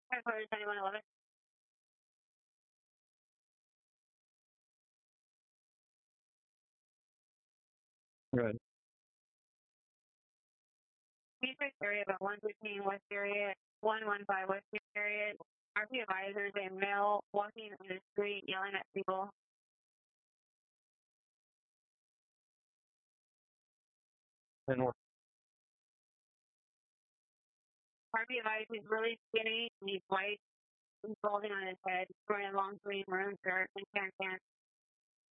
Headquarters 9111. Good. Matrix area about 115 West area, 115 West area. RP advisors, a male walking in the street yelling at people. And what? RP advisor, he's really skinny, and he's white, he's balding on his head, wearing a long green maroon shirt and pants.